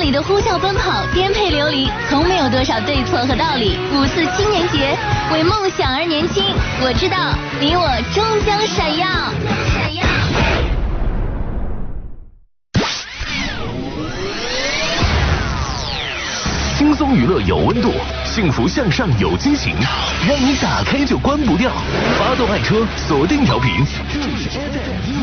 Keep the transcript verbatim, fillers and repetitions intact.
里的呼啸奔跑，颠沛流离，从没有多少对错和道理。五四青年节，为梦想而年轻，我知道你我终将闪耀。闪耀。 轻松娱乐有温度，幸福向上有激情，让你打开就关不掉。发动爱车，锁定调频。这里是 F M